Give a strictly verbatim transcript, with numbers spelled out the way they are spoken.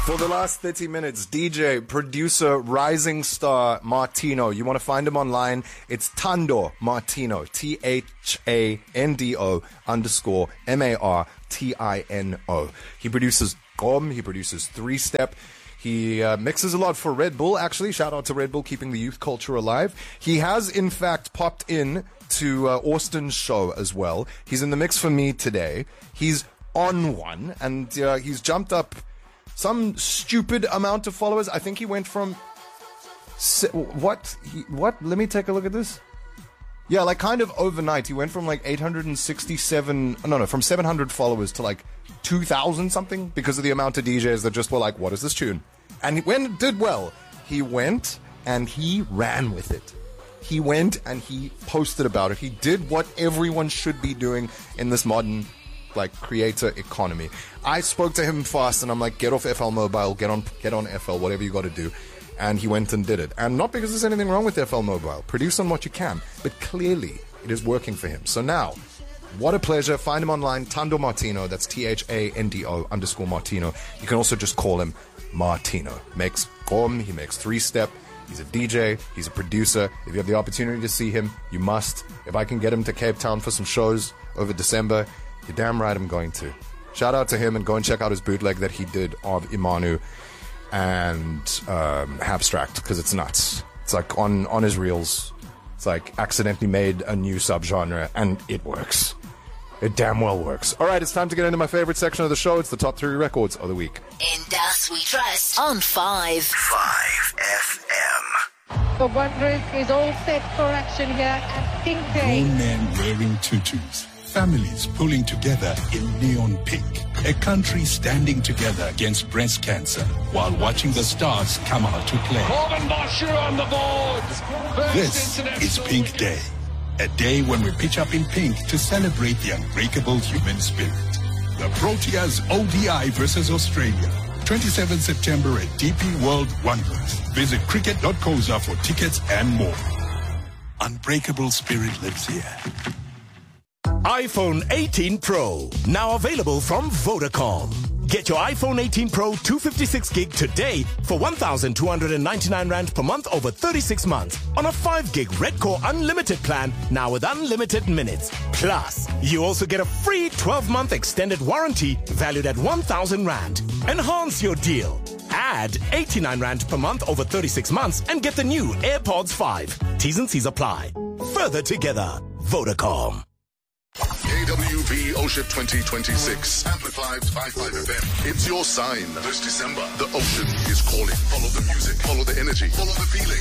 For the last thirty minutes, D J, producer, rising star Martino. You want to find him online? It's Thando Martino. T H A N D O underscore M A R T I N O. He produces Gom. He produces Three Step. He uh, mixes a lot for Red Bull, actually. Shout out to Red Bull, keeping the youth culture alive. He has, in fact, popped in to uh, Austin's show as well. He's in the mix for me today. He's on one, and uh, he's jumped up some stupid amount of followers. I think he went from... Se- what? He, what? Let me take a look at this. Yeah, like kind of overnight. He went from like eight hundred sixty-seven... No, no, from seven hundred followers to like two thousand something because of the amount of D Js that just were like, what is this tune? And when it did well, he went and he ran with it. He went and he posted about it. He did what everyone should be doing in this modern like creator economy. I spoke to him fast and I'm like, get off F L Mobile, get on get on F L, whatever you got to do. And he went and did it. And not because there's anything wrong with F L Mobile. Produce on what you can. But clearly it is working for him. So now, what a pleasure. Find him online, Thando Martino. That's T H A N D O underscore Martino. You can also just call him Martino. Makes Gom, he makes Three Step. He's a D J, he's a producer. If you have the opportunity to see him, you must. If I can get him to Cape Town for some shows over December, you're damn right I'm going to. Shout out to him and go and check out his bootleg that he did of Imanu and um, Abstract, because it's nuts. It's like on, on his reels, it's like accidentally made a new subgenre and it works. It damn well works. All right, it's time to get into my favorite section of the show. It's the top three records of the week. In Das We Trust on five. five F M. The Wanderers is all set for action here at Pink Day. Grown men wearing tutus. Families pulling together in neon pink. A country standing together against breast cancer while watching the stars come out to play. Corbin Bosher on the board. First This is Pink Day. A day when we pitch up in pink to celebrate the unbreakable human spirit. The Proteas O D I versus Australia. twenty-seventh September at D P World Wanderers. Visit cricket dot coza for tickets and more. Unbreakable spirit lives here. iPhone eighteen Pro, now available from Vodacom. Get your iPhone eighteen Pro two fifty-six gig today for one thousand two hundred ninety-nine rand per month over thirty-six months on a five gig Red Core Unlimited plan, now with unlimited minutes. Plus, you also get a free twelve month extended warranty valued at one thousand rand. Enhance your deal. Add eighty-nine rand per month over thirty-six months and get the new AirPods five. T's and C's apply. Further together, Vodacom. A W B Ocean twenty twenty-six, Amplified five five F M. It's your sign. This December, the ocean is calling. Follow the music, follow the energy, follow the feeling.